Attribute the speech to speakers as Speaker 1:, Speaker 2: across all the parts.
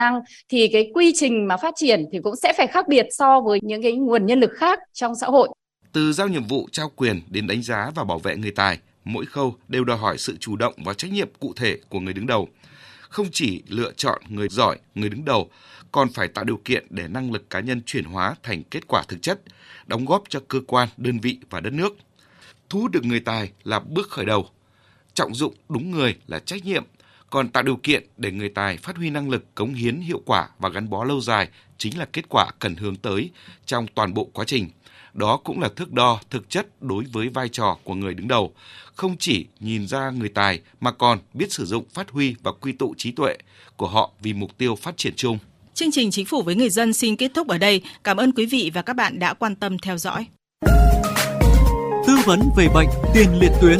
Speaker 1: thì cái quy trình mà phát triển thì cũng sẽ phải khác biệt so với những cái nguồn nhân lực khác trong xã hội.
Speaker 2: Từ giao nhiệm vụ, trao quyền đến đánh giá và bảo vệ người tài, mỗi khâu đều đòi hỏi sự chủ động và trách nhiệm cụ thể của người đứng đầu. Không chỉ lựa chọn người giỏi, người đứng đầu, còn phải tạo điều kiện để năng lực cá nhân chuyển hóa thành kết quả thực chất, đóng góp cho cơ quan, đơn vị và đất nước. Thu hút được người tài là bước khởi đầu. Trọng dụng đúng người là trách nhiệm, còn tạo điều kiện để người tài phát huy năng lực, cống hiến hiệu quả và gắn bó lâu dài chính là kết quả cần hướng tới trong toàn bộ quá trình. Đó cũng là thước đo thực chất đối với vai trò của người đứng đầu, không chỉ nhìn ra người tài mà còn biết sử dụng, phát huy và quy tụ trí tuệ của họ vì mục tiêu phát triển chung.
Speaker 3: Chương trình Chính phủ với người dân xin kết thúc ở đây. Cảm ơn quý vị và các bạn đã quan tâm theo dõi.
Speaker 4: Tư vấn về bệnh tiền liệt tuyến.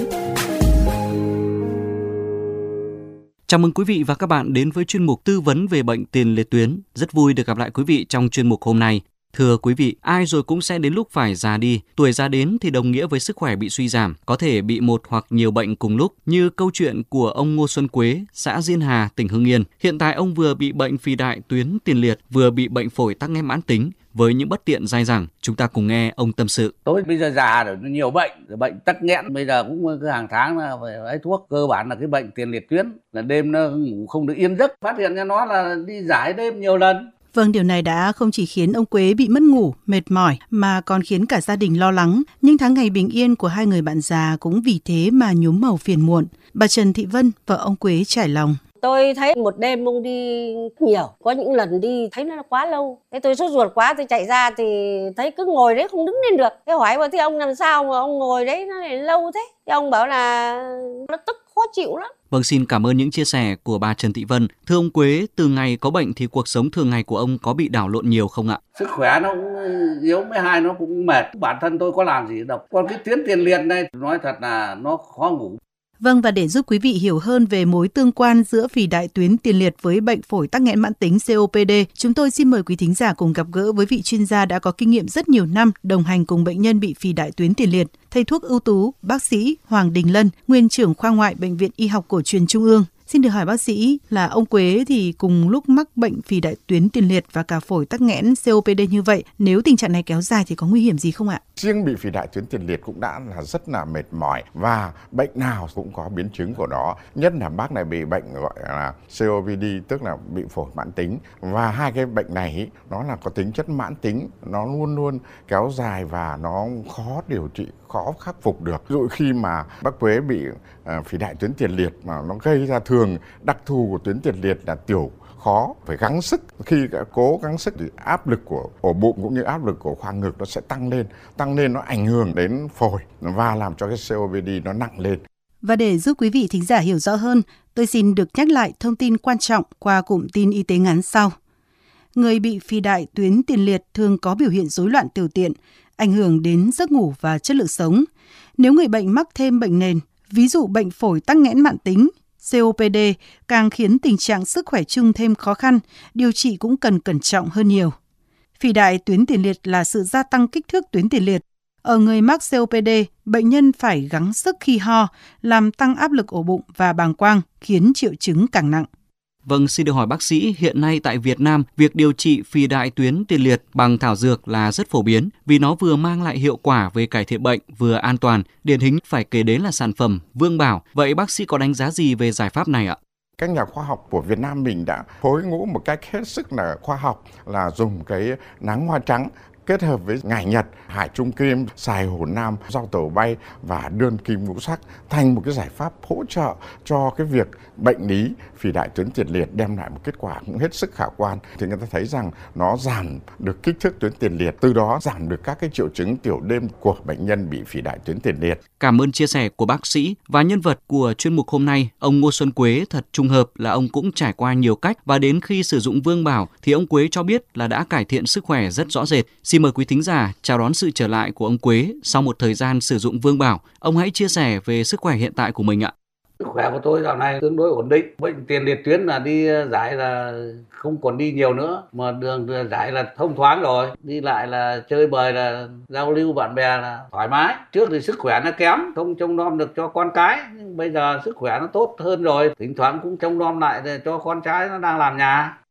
Speaker 4: Chào mừng quý vị và các bạn đến với chuyên mục Tư vấn về bệnh tiền liệt tuyến. Rất vui được gặp lại quý vị trong chuyên mục hôm nay. Thưa quý vị, ai rồi cũng sẽ đến lúc phải già đi. Tuổi già đến thì đồng nghĩa với sức khỏe bị suy giảm, có thể bị một hoặc nhiều bệnh cùng lúc, như câu chuyện của ông Ngô Xuân Quế, xã Diên Hà, tỉnh Hưng Yên. Hiện tại ông vừa bị bệnh phì đại tuyến tiền liệt, vừa bị bệnh phổi tắc nghẽn mãn tính. Với những bất tiện dai dẳng, chúng ta cùng nghe ông tâm sự.
Speaker 5: Tôi bây giờ già rồi, nhiều bệnh tắc nghẽn, bây giờ cũng cứ hàng tháng là phải lấy thuốc. Cơ bản là cái bệnh tiền liệt tuyến, là đêm nó ngủ không được yên giấc, phát hiện ra nó là đi giải đêm nhiều lần.
Speaker 3: Vâng, điều này đã không chỉ khiến ông Quế bị mất ngủ, mệt mỏi mà còn khiến cả gia đình lo lắng. Nhưng tháng ngày bình yên của hai người bạn già cũng vì thế mà nhuốm màu phiền muộn. Bà Trần Thị Vân, vợ ông Quế trải lòng.
Speaker 6: Tôi thấy một đêm ông đi nhiều, có những lần đi thấy nó quá lâu. Thế tôi sốt ruột quá, tôi chạy ra thì thấy cứ ngồi đấy không đứng lên được. Thế hỏi bảo thế ông làm sao mà ông ngồi đấy nó lại lâu thế? Thế ông bảo là nó tức khó chịu lắm.
Speaker 4: Vâng, xin cảm ơn những chia sẻ của bà Trần Thị Vân. Thưa ông Quế, từ ngày có bệnh thì cuộc sống thường ngày của ông có bị đảo lộn nhiều không ạ?
Speaker 5: Sức khỏe nó cũng yếu, với hai nó cũng mệt. Bản thân tôi có làm gì đâu. Còn cái tuyến tiền liệt này nói thật là nó khó ngủ.
Speaker 3: Vâng, và để giúp quý vị hiểu hơn về mối tương quan giữa phì đại tuyến tiền liệt với bệnh phổi tắc nghẽn mãn tính COPD, chúng tôi xin mời quý thính giả cùng gặp gỡ với vị chuyên gia đã có kinh nghiệm rất nhiều năm đồng hành cùng bệnh nhân bị phì đại tuyến tiền liệt, thầy thuốc ưu tú, bác sĩ Hoàng Đình Lân, nguyên trưởng khoa ngoại Bệnh viện Y học Cổ truyền Trung ương. Xin được hỏi bác sĩ là ông Quế thì cùng lúc mắc bệnh phì đại tuyến tiền liệt và cả phổi tắc nghẽn COPD như vậy, nếu tình trạng này kéo dài thì có nguy hiểm gì không ạ?
Speaker 7: Riêng bị phì đại tuyến tiền liệt cũng đã là rất là mệt mỏi, và bệnh nào cũng có biến chứng của nó. Nhất là bác này bị bệnh gọi là COPD, tức là bị phổi mãn tính, và hai cái bệnh này nó là có tính chất mãn tính, nó luôn luôn kéo dài và nó khó điều trị, khó khắc phục được. Ví dụ khi mà bác Quế bị phì đại tuyến tiền liệt mà nó gây ra, thường đặc thù của tuyến tiền liệt là tiểu khó, phải gắng sức. Khi cố gắng sức thì áp lực của ổ bụng cũng như áp lực của khoang ngực nó sẽ tăng lên nó ảnh hưởng đến phổi và làm cho cái COPD nó nặng lên.
Speaker 3: Và để giúp quý vị thính giả hiểu rõ hơn, tôi xin được nhắc lại thông tin quan trọng qua cụm tin y tế ngắn sau. Người bị phì đại tuyến tiền liệt thường có biểu hiện rối loạn tiểu tiện, ảnh hưởng đến giấc ngủ và chất lượng sống. Nếu người bệnh mắc thêm bệnh nền, ví dụ bệnh phổi tắc nghẽn mãn tính, COPD, càng khiến tình trạng sức khỏe chung thêm khó khăn, điều trị cũng cần cẩn trọng hơn nhiều. Phì đại tuyến tiền liệt là sự gia tăng kích thước tuyến tiền liệt. Ở người mắc COPD, bệnh nhân phải gắng sức khi ho, làm tăng áp lực ổ bụng và bàng quang, khiến triệu chứng càng nặng.
Speaker 4: Vâng, xin được hỏi bác sĩ, hiện nay tại Việt Nam, việc điều trị phì đại tuyến tiền liệt bằng thảo dược là rất phổ biến vì nó vừa mang lại hiệu quả về cải thiện bệnh, vừa an toàn. Điển hình phải kể đến là sản phẩm Vương Bảo. Vậy bác sĩ có đánh giá gì về giải pháp này ạ?
Speaker 7: Các nhà khoa học của Việt Nam mình đã phối ngũ một cách hết sức là khoa học, là dùng cái nắng hoa trắng kết hợp với ngải nhật, hải trung kim, xài hổ nam, rau tàu bay và đơn kim ngũ sắc thành một cái giải pháp hỗ trợ cho cái việc bệnh lý phì đại tuyến tiền liệt, đem lại một kết quả cũng hết sức khả quan. Thì người ta thấy rằng nó giảm được kích thước tuyến tiền liệt, từ đó giảm được các cái triệu chứng tiểu đêm của bệnh nhân bị phì đại tuyến tiền liệt.
Speaker 4: Cảm ơn chia sẻ của bác sĩ. Và nhân vật của chuyên mục hôm nay, ông Ngô Xuân Quế, thật trùng hợp là ông cũng trải qua nhiều cách, và đến khi sử dụng Vương Bảo thì ông Quế cho biết là đã cải thiện sức khỏe rất rõ rệt. Xin mời quý thính giả chào đón sự trở lại của ông Quế sau một thời gian sử dụng Vương Bảo. Ông hãy chia sẻ về sức khỏe hiện tại của mình ạ.
Speaker 5: Sức khỏe của tôi dạo này tương đối ổn định. Bệnh tiền liệt tuyến là đi giải là không còn đi nhiều nữa, mà đường giải là thông thoáng rồi. Đi lại là chơi bời, là giao lưu bạn bè là thoải mái. Trước thì sức khỏe nó kém, không trông nom được cho con cái. Nhưng bây giờ sức khỏe nó tốt hơn rồi, thỉnh thoảng cũng trông nom lại để cho con trai nó đang làm nhà.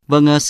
Speaker 4: Vâng,